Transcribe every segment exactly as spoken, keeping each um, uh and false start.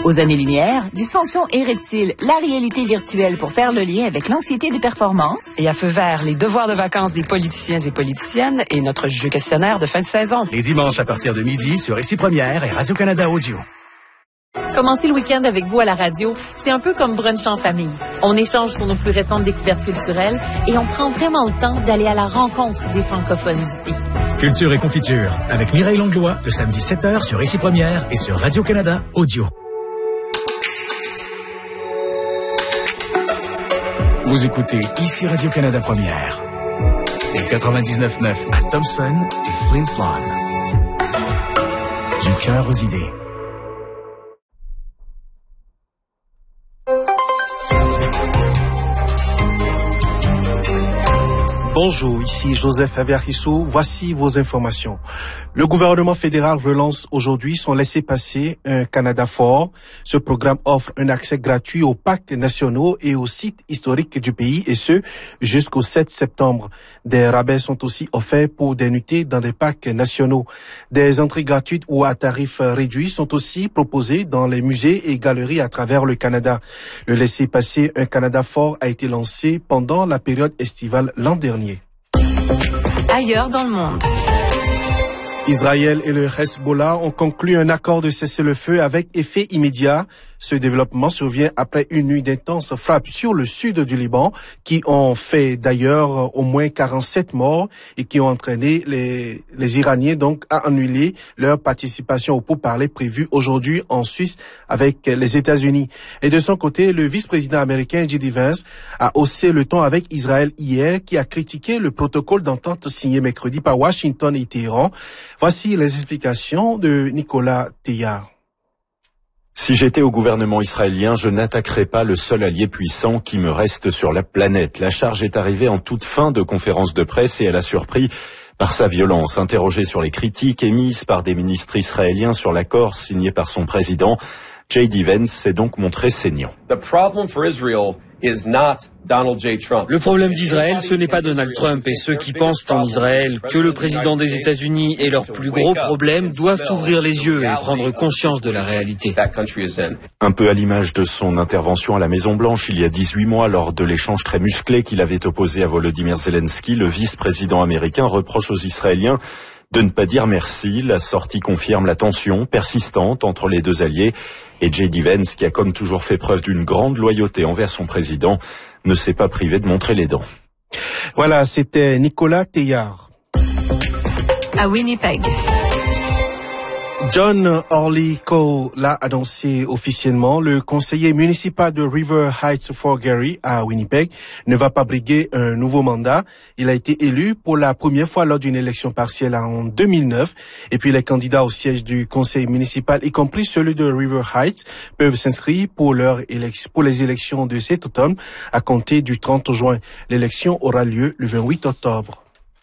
Aux années-lumière, dysfonction érectile, la réalité virtuelle pour faire le lien avec l'anxiété de performance. Et à feu vert, les devoirs de vacances des politiciens et politiciennes et notre jeu questionnaire de fin de saison. Les dimanches à partir de midi sur Ici Première et Radio-Canada Audio. Commencer le week-end avec vous à la radio, c'est un peu comme brunch en famille. On échange sur nos plus récentes découvertes culturelles et on prend vraiment le temps d'aller à la rencontre des francophones d'ici. Culture et confiture avec Mireille Langlois, le samedi sept heures sur Ici Première et sur Radio-Canada Audio. Vous écoutez Ici Radio-Canada Première. Au quatre-vingt-dix-neuf neuf à Thompson et Flin Flon. Du cœur aux idées. Bonjour, ici Joseph Averissou. Voici vos informations. Le gouvernement fédéral relance aujourd'hui son laissez-passer Un Canada fort. Ce programme offre un accès gratuit aux parcs nationaux et aux sites historiques du pays, et ce, jusqu'au sept septembre. Des rabais sont aussi offerts pour des nuitées dans des parcs nationaux. Des entrées gratuites ou à tarifs réduits sont aussi proposées dans les musées et galeries à travers le Canada. Le laissez-passer Un Canada fort a été lancé pendant la période estivale l'an dernier. Ailleurs dans le monde. Israël et le Hezbollah ont conclu un accord de cessez-le-feu avec effet immédiat. Ce développement survient après une nuit d'intenses frappes sur le sud du Liban qui ont fait d'ailleurs au moins quarante-sept morts et qui ont entraîné les, les Iraniens donc à annuler leur participation au pourparlers prévu aujourd'hui en Suisse avec les États-Unis. Et de son côté, le vice-président américain J D Vance a haussé le ton avec Israël hier, qui a critiqué le protocole d'entente signé mercredi par Washington et Téhéran. Voici les explications de Nicolas Teillard. Si j'étais au gouvernement israélien, je n'attaquerais pas le seul allié puissant qui me reste sur la planète. La charge est arrivée en toute fin de conférence de presse et elle a surpris par sa violence. Interrogé sur les critiques émises par des ministres israéliens sur l'accord signé par son président, J D Vance s'est donc montré saignant. The problem for Israel is not Donald J. Trump. Le problème d'Israël, ce n'est pas Donald Trump et ceux qui pensent en Israël que le président des États-Unis est leur plus gros problème doivent ouvrir les yeux et prendre conscience de la réalité. Un peu à l'image de son intervention à la Maison-Blanche il y a dix-huit mois lors de l'échange très musclé qu'il avait opposé à Volodymyr Zelensky, le vice-président américain reproche aux Israéliens de ne pas dire merci. La sortie confirme la tension persistante entre les deux alliés et J D Vance, qui a comme toujours fait preuve d'une grande loyauté envers son président, ne s'est pas privé de montrer les dents. Voilà, c'était Nicolas Teillard. À Winnipeg. John Orley Cole l'a annoncé officiellement. Le conseiller municipal de River Heights Fort Garry à Winnipeg ne va pas briguer un nouveau mandat. Il a été élu pour la première fois lors d'une élection partielle en deux mille neuf. Et puis les candidats au siège du conseil municipal, y compris celui de River Heights, peuvent s'inscrire pour leur élection, pour les élections de cet automne à compter du trente juin. L'élection aura lieu le vingt-huit octobre.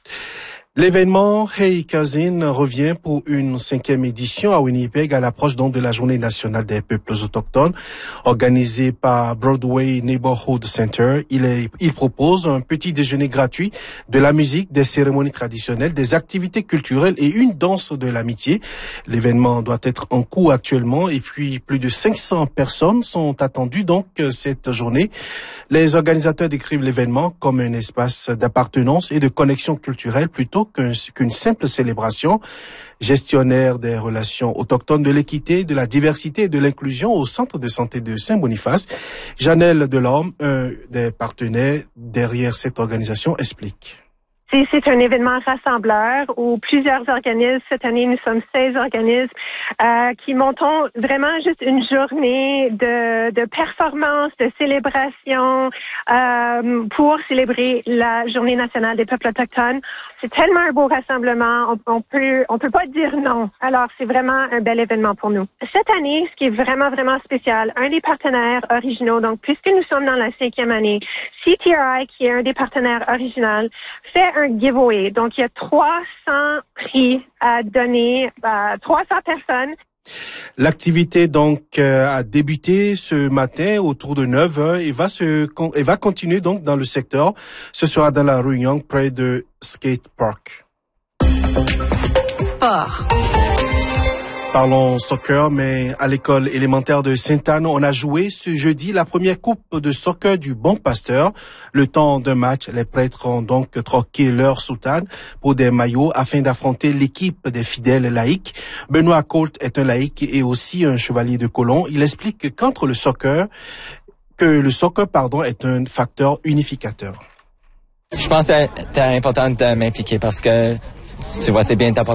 L'événement Hey Cousin revient pour une cinquième édition à Winnipeg à l'approche donc de la Journée nationale des peuples autochtones organisée par Broadway Neighborhood Center. Il est, il propose un petit déjeuner gratuit, de la musique, des cérémonies traditionnelles, des activités culturelles et une danse de l'amitié. L'événement doit être en cours actuellement et puis plus de cinq cents personnes sont attendues donc cette journée. Les organisateurs décrivent l'événement comme un espace d'appartenance et de connexion culturelle plutôt qu'une simple célébration. Gestionnaire des relations autochtones, de l'équité, de la diversité et de l'inclusion au centre de santé de Saint-Boniface, Janelle Delorme, un des partenaires derrière cette organisation, explique. C'est un événement rassembleur où plusieurs organismes, cette année nous sommes seize organismes, euh, qui montons vraiment juste une journée de, de performance, de célébration euh, pour célébrer la Journée nationale des peuples autochtones. C'est tellement un beau rassemblement, on, on peut on peut pas dire non. Alors c'est vraiment un bel événement pour nous. Cette année, ce qui est vraiment vraiment spécial, un des partenaires originaux, donc puisque nous sommes dans la cinquième année, C T R I, qui est un des partenaires originaux, fait un un giveaway. Donc, il y a trois cents prix à donner à trois cents personnes. L'activité donc euh, a débuté ce matin autour de neuf heures et va se et va continuer donc dans le secteur. Ce sera dans la rue Young près de Skate Park. Sport. Parlons soccer, mais à l'école élémentaire de Sainte-Anne, on a joué ce jeudi la première coupe de soccer du Bon Pasteur. Le temps d'un match, les prêtres ont donc troqué leur soutane pour des maillots afin d'affronter l'équipe des fidèles laïcs. Benoît Colt est un laïc et aussi un chevalier de colon. Il explique qu'entre le soccer, que le soccer, pardon, est un facteur unificateur. Je pense que c'est important de m'impliquer parce que, tu vois, c'est bien important